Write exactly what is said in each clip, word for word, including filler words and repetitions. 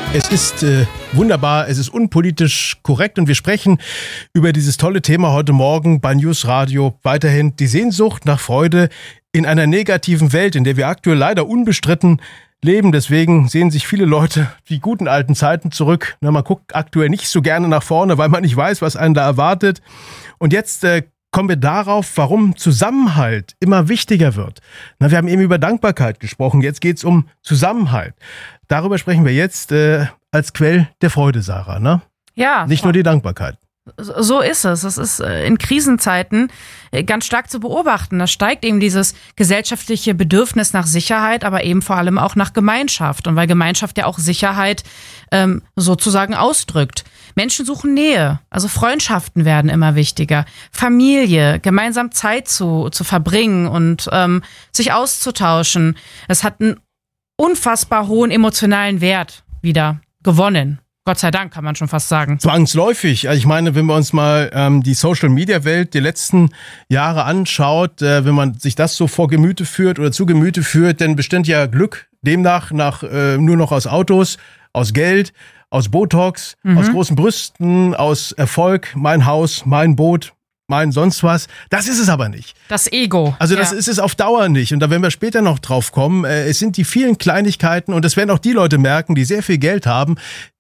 Es ist äh, wunderbar, es ist unpolitisch korrekt und wir sprechen über dieses tolle Thema heute Morgen bei News Radio. Weiterhin die Sehnsucht nach Freude in einer negativen Welt, in der wir aktuell leider unbestritten leben. Deswegen sehen sich viele Leute die guten alten Zeiten zurück. Na, man guckt aktuell nicht so gerne nach vorne, weil man nicht weiß, was einen da erwartet. Und jetzt äh, kommen wir darauf, warum Zusammenhalt immer wichtiger wird. Na, wir haben eben über Dankbarkeit gesprochen, jetzt geht es um Zusammenhalt. Darüber sprechen wir jetzt äh, als Quell der Freude, Sarah, ne? Ja. Nicht nur die Dankbarkeit. So ist es. Es ist in Krisenzeiten ganz stark zu beobachten. Da steigt eben dieses gesellschaftliche Bedürfnis nach Sicherheit, aber eben vor allem auch nach Gemeinschaft. Und weil Gemeinschaft ja auch Sicherheit ähm, sozusagen ausdrückt. Menschen suchen Nähe, also Freundschaften werden immer wichtiger. Familie, gemeinsam Zeit zu, zu verbringen und ähm, sich auszutauschen. Es hat einen unfassbar hohen emotionalen Wert wieder gewonnen. Gott sei Dank, kann man schon fast sagen. Zwangsläufig. Ich meine, wenn wir uns mal ähm, die Social-Media-Welt der letzten Jahre anschaut, äh, wenn man sich das so vor Gemüte führt oder zu Gemüte führt, dann bestand ja Glück demnach nach äh, nur noch aus Autos, aus Geld, aus Botox, mhm. aus großen Brüsten, aus Erfolg, mein Haus, mein Boot, mein sonst was. Das ist es aber nicht. Das Ego. Also das ja. ist es auf Dauer nicht. Und da werden wir später noch drauf kommen. Äh, es sind die vielen Kleinigkeiten und das werden auch die Leute merken, die sehr viel Geld haben,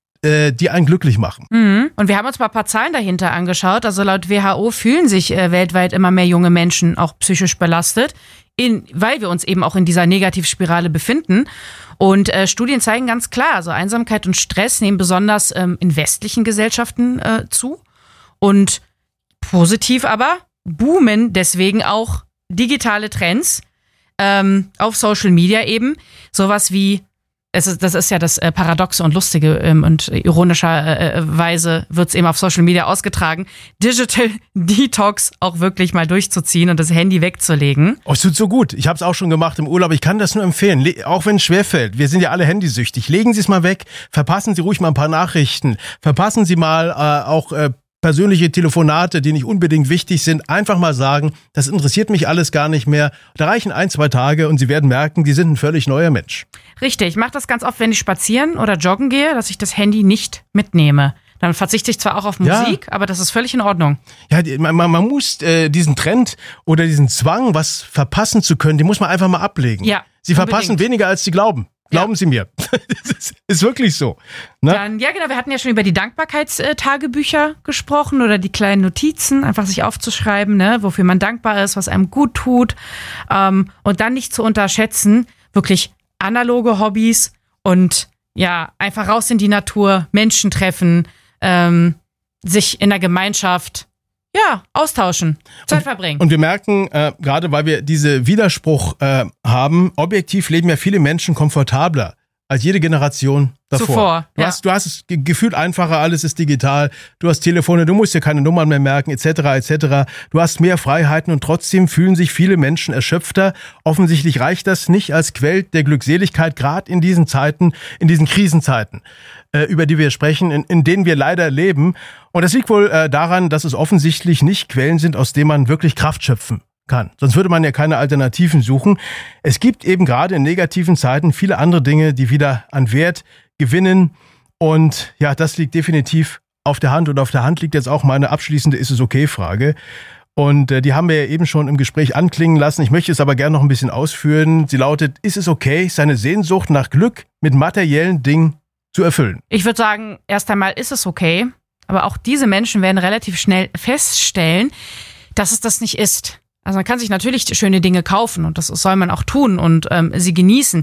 die einen glücklich machen. Mhm. Und wir haben uns mal ein paar Zahlen dahinter angeschaut. Also laut W H O fühlen sich äh, weltweit immer mehr junge Menschen auch psychisch belastet, in, weil wir uns eben auch in dieser Negativspirale befinden. Und äh, Studien zeigen ganz klar, also Einsamkeit und Stress nehmen besonders ähm, in westlichen Gesellschaften äh, zu. Und positiv aber boomen deswegen auch digitale Trends ähm, auf Social Media eben. Sowas wie Es ist, das ist ja das äh, Paradoxe und Lustige ähm, und ironischerweise äh, wird es eben auf Social Media ausgetragen, Digital Detox auch wirklich mal durchzuziehen und das Handy wegzulegen. Oh, es tut so gut. Ich habe es auch schon gemacht im Urlaub. Ich kann das nur empfehlen, Le- auch wenn es schwerfällt. Wir sind ja alle handysüchtig. Legen Sie es mal weg, verpassen Sie ruhig mal ein paar Nachrichten, verpassen Sie mal äh, auch äh, persönliche Telefonate, die nicht unbedingt wichtig sind, einfach mal sagen, das interessiert mich alles gar nicht mehr. Da reichen ein, zwei Tage und Sie werden merken, die sind ein völlig neuer Mensch. Richtig, ich mache das ganz oft, wenn ich spazieren oder joggen gehe, dass ich das Handy nicht mitnehme. Dann verzichte ich zwar auch auf Musik, ja. aber das ist völlig in Ordnung. Ja, man, man, man muss äh, diesen Trend oder diesen Zwang, was verpassen zu können, den muss man einfach mal ablegen. Ja, Sie unbedingt. Verpassen weniger, als Sie glauben. Glauben ja. Sie mir. Das ist, ist wirklich so. Ne? Dann, ja, genau. Wir hatten ja schon über die Dankbarkeitstagebücher gesprochen oder die kleinen Notizen, einfach sich aufzuschreiben, ne, wofür man dankbar ist, was einem gut tut. Ähm, und dann nicht zu unterschätzen, wirklich analoge Hobbys und ja, einfach raus in die Natur, Menschen treffen, ähm, sich in der Gemeinschaft Ja, austauschen, Zeit verbringen. Und wir merken, äh, gerade weil wir diese Widerspruch äh, haben, objektiv leben ja viele Menschen komfortabler als jede Generation davor. Zuvor, du, ja. hast, du hast es ge- gefühlt einfacher, alles ist digital, du hast Telefone, du musst dir keine Nummern mehr merken, et cetera et cetera. Du hast mehr Freiheiten und trotzdem fühlen sich viele Menschen erschöpfter. Offensichtlich reicht das nicht als Quell der Glückseligkeit, gerade in diesen Zeiten, in diesen Krisenzeiten, äh, über die wir sprechen, in, in denen wir leider leben. Und das liegt wohl äh, daran, dass es offensichtlich nicht Quellen sind, aus denen man wirklich Kraft schöpfen kann. Sonst würde man ja keine Alternativen suchen. Es gibt eben gerade in negativen Zeiten viele andere Dinge, die wieder an Wert gewinnen. Und ja, das liegt definitiv auf der Hand. Und auf der Hand liegt jetzt auch meine abschließende Ist-es-okay-Frage. Und äh, die haben wir ja eben schon im Gespräch anklingen lassen. Ich möchte es aber gerne noch ein bisschen ausführen. Sie lautet, ist es okay, seine Sehnsucht nach Glück mit materiellen Dingen zu erfüllen? Ich würde sagen, erst einmal ist es okay. Aber auch diese Menschen werden relativ schnell feststellen, dass es das nicht ist. Also man kann sich natürlich schöne Dinge kaufen und das soll man auch tun und ähm, sie genießen.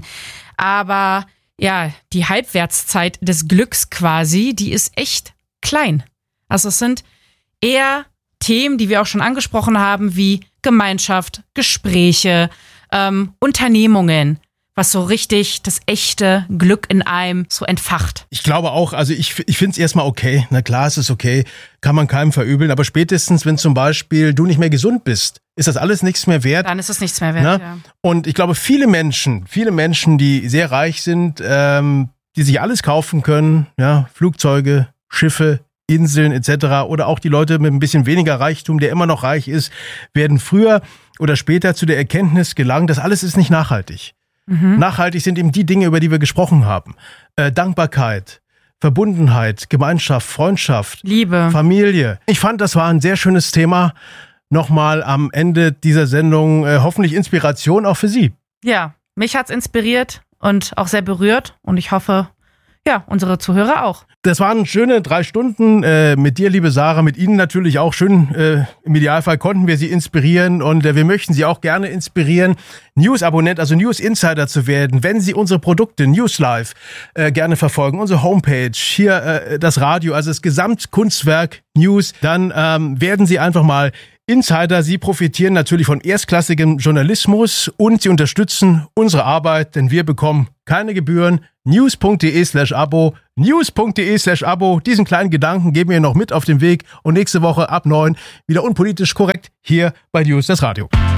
Aber ja, die Halbwertszeit des Glücks quasi, die ist echt klein. Also es sind eher Themen, die wir auch schon angesprochen haben, wie Gemeinschaft, Gespräche, ähm, Unternehmungen, was so richtig das echte Glück in einem so entfacht. Ich glaube auch, also ich, ich finde es erstmal okay. Na klar, es ist okay, kann man keinem verübeln. Aber spätestens, wenn zum Beispiel du nicht mehr gesund bist, ist das alles nichts mehr wert. Dann ist es nichts mehr wert, ja. Und ich glaube, viele Menschen, viele Menschen, die sehr reich sind, ähm, die sich alles kaufen können, ja, Flugzeuge, Schiffe, Inseln et cetera oder auch die Leute mit ein bisschen weniger Reichtum, der immer noch reich ist, werden früher oder später zu der Erkenntnis gelangen, das alles ist nicht nachhaltig. Mhm. Nachhaltig sind eben die Dinge, über die wir gesprochen haben. Äh, Dankbarkeit, Verbundenheit, Gemeinschaft, Freundschaft, Liebe, Familie. Ich fand, das war ein sehr schönes Thema. Nochmal am Ende dieser Sendung äh, hoffentlich Inspiration auch für Sie. Ja, mich hat's inspiriert und auch sehr berührt und ich hoffe, ja, unsere Zuhörer auch. Das waren schöne drei Stunden äh, mit dir, liebe Sarah, mit Ihnen natürlich auch schön. Äh, Im Idealfall konnten wir Sie inspirieren und äh, wir möchten Sie auch gerne inspirieren, News-Abonnent, also News-Insider zu werden, wenn Sie unsere Produkte News Live äh, gerne verfolgen, unsere Homepage, hier äh, das Radio, also das Gesamtkunstwerk News, dann ähm, werden Sie einfach mal Insider. Sie profitieren natürlich von erstklassigem Journalismus und Sie unterstützen unsere Arbeit, denn wir bekommen keine Gebühren. news.de slash abo, news.de slash abo. Diesen kleinen Gedanken geben wir noch mit auf den Weg und nächste Woche ab neun wieder unpolitisch korrekt hier bei News, das Radio.